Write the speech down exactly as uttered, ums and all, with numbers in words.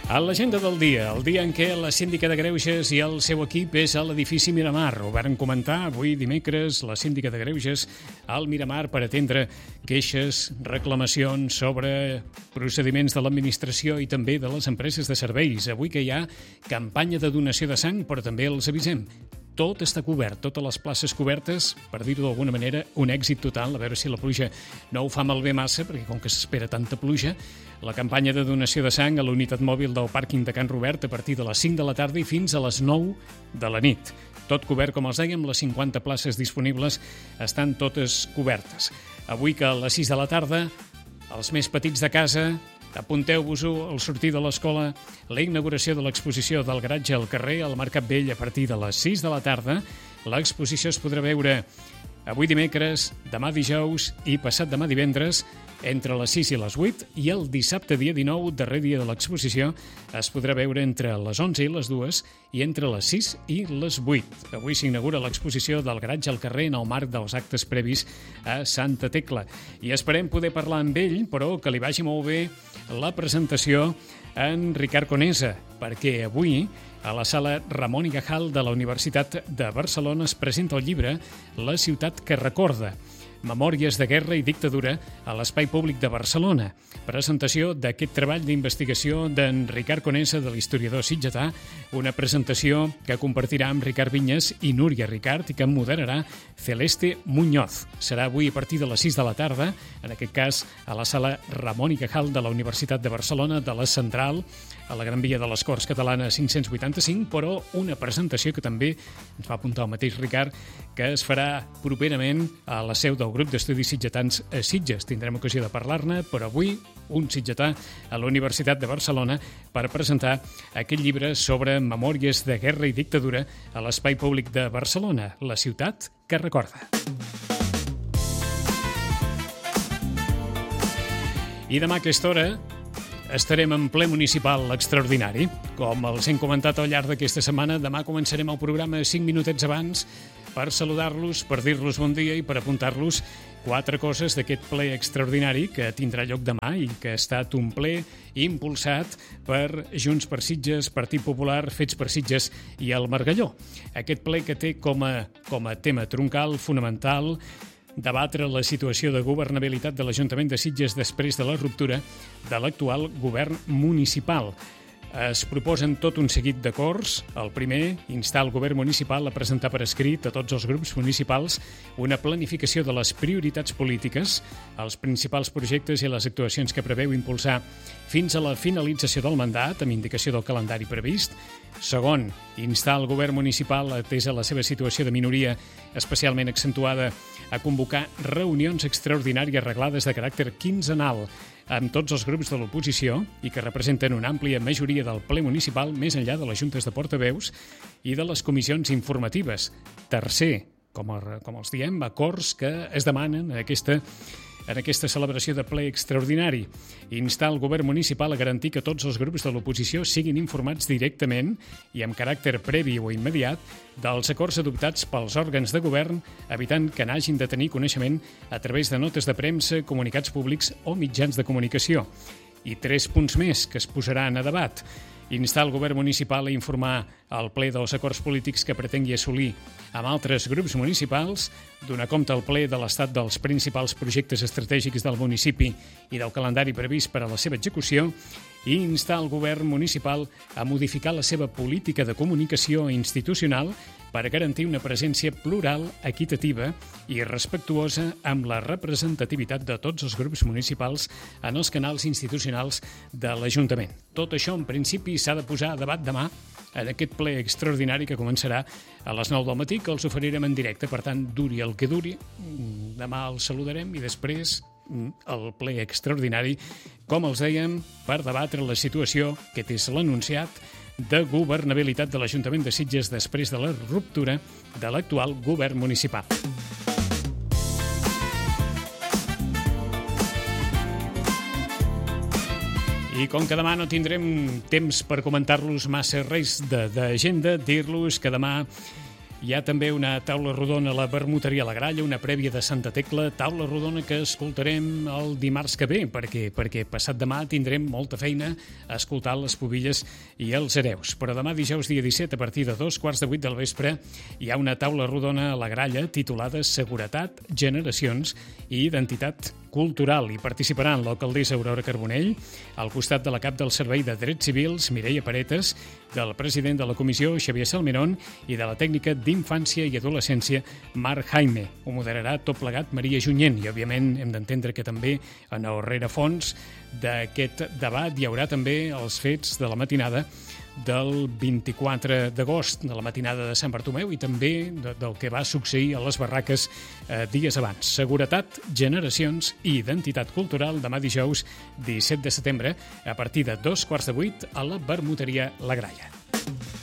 A l'agenda del dia, el dia en què la síndica de Greuges i el seu equip és a l'edifici Miramar. Ho varen comentar avui dimecres la síndica de Greuges al Miramar per atendre queixes, reclamacions sobre procediments de l'administració i també de les empreses de serveis. Avui que hi ha campanya de donació de sang, però també els avisem. Tot està cobert, totes les places cobertes, per dir-ho d'alguna manera, un èxit total. A veure si la pluja no ho fa malbé massa, perquè com que s'espera tanta pluja, la campanya de donació de sang a la unitat mòbil del pàrquing de Can Robert a partir de les cinc de la tarda i fins a les nou de la nit. Tot cobert, com els dèiem, les cinquanta places disponibles estan totes cobertes. Avui que a les sis de la tarda, els més petits de casa, apunteu-vos-ho al sortir de l'escola, la inauguració de l'exposició del garatge al carrer, al Mercat Vell, a partir de les sis de la tarda. L'exposició es podrà veure avui dimecres, demà dijous i passat demà divendres, entre les sis i les vuit, i el dissabte, dia dinou, darrer dia de l'exposició, es podrà veure entre les onze i les dues i entre les sis i les vuit. Avui s'inaugura l'exposició del garatge al carrer en el marc dels actes previs a Santa Tecla. I esperem poder parlar amb ell, però que li vagi molt bé la presentació en Ricard Conesa, perquè avui a la sala Ramon i Cajal de la Universitat de Barcelona es presenta el llibre La ciutat que recorda, Memòries de guerra i dictadura a l'Espai Públic de Barcelona. Presentació d'aquest treball d'investigació d'en Ricard Conesa, de l'historiador sitgetà, una presentació que compartirà amb Ricard Vinyes i Núria Ricard i que moderarà Celeste Muñoz. Serà avui a partir de les sis de la tarda, en aquest cas a la sala Ramon i Cajal de la Universitat de Barcelona, de la Central, a la Gran Via de les Corts Catalana cinc-cents vuitanta-cinc, però una presentació que també ens va apuntar el mateix Ricard, que es farà properament a la seu del grup d'estudis sitgetans a Sitges. Tindrem ocasió de parlar-ne, però avui un sitgetà a la Universitat de Barcelona per presentar aquest llibre sobre memòries de guerra i dictadura a l'Espai Públic de Barcelona, la ciutat que recorda. I demà a aquesta hora estarem en ple municipal extraordinari. Com els hem comentat al llarg d'aquesta setmana, demà començarem el programa cinc minutets abans per saludar-los, per dir-los bon dia i per apuntar-los quatre coses d'aquest ple extraordinari que tindrà lloc demà i que ha estat un ple impulsat per Junts per Sitges, Partit Popular, Fets per Sitges i el Margalló. Aquest ple que té com a, com a tema troncal, fonamental, debatre la situació de governabilitat de l'Ajuntament de Sitges després de la ruptura de l'actual govern municipal. Es proposen tot un seguit d'acords. El primer, instar el govern municipal a presentar per escrit a tots els grups municipals una planificació de les prioritats polítiques, els principals projectes i les actuacions que preveu impulsar fins a la finalització del mandat, amb indicació del calendari previst. Segon, instar el govern municipal, atesa la seva situació de minoria especialment accentuada, a convocar reunions extraordinàries reglades de caràcter quinzenal amb tots els grups de l'oposició i que representen una àmplia majoria del ple municipal més enllà de les juntes de portaveus i de les comissions informatives. Tercer, com, a, com els diem, acords que es demanen en aquesta en aquesta celebració de ple extraordinari. Instar el govern municipal a garantir que tots els grups de l'oposició siguin informats directament i amb caràcter previ o immediat dels acords adoptats pels òrgans de govern, evitant que n'hagin de tenir coneixement a través de notes de premsa, comunicats públics o mitjans de comunicació. I tres punts més que es posaran a debat. Instar el govern municipal a informar al ple dels acords polítics que pretengui assolir amb altres grups municipals, donar compte al ple de l'estat dels principals projectes estratègics del municipi i del calendari previst per a la seva execució, i instar el govern municipal a modificar la seva política de comunicació institucional per garantir una presència plural, equitativa i respectuosa amb la representativitat de tots els grups municipals en els canals institucionals de l'Ajuntament. Tot això, en principi, s'ha de posar a debat demà en aquest ple extraordinari que començarà a les nou del matí, que els oferirem en directe. Per tant, duri el que duri. Demà els saludarem i després el ple extraordinari, com els dèiem, per debatre la situació que és l'anunciat de governabilitat de l'Ajuntament de Sitges després de la ruptura de l'actual govern municipal. I com que demà no tindrem temps per comentar-los massa res d'agenda, dir-los que demà Hi ha també una taula rodona a la Vermuteria La Gralla, una prèvia de Santa Tecla, taula rodona que escoltarem el dimarts que ve, perquè, perquè passat demà tindrem molta feina a escoltar les pubilles i els hereus. Però demà, dijous, dia disset, a partir de dos quarts de vuit del vespre, hi ha una taula rodona a La Gralla titulada Seguretat, Generacions i Identitat Cultural. Hi participaran l'alcaldessa Aurora Carbonell, al costat de la cap del Servei de Drets Civils, Mireia Paretes, del president de la comissió, Xavier Salmerón, i de la tècnica d'Infància i Adolescència, Marc Jaime. Ho moderarà tot plegat Maria Junyent i, òbviament, hem d'entendre que també en el rerefons d'aquest debat hi haurà també els fets de la matinada del vint-i-quatre d'agost, de la matinada de Sant Bartomeu i també de, del que va succeir a les barraques eh, dies abans. Seguretat, generacions i identitat cultural demà dijous disset de setembre a partir de dos quarts de vuit a la Vermuteria La Gralla.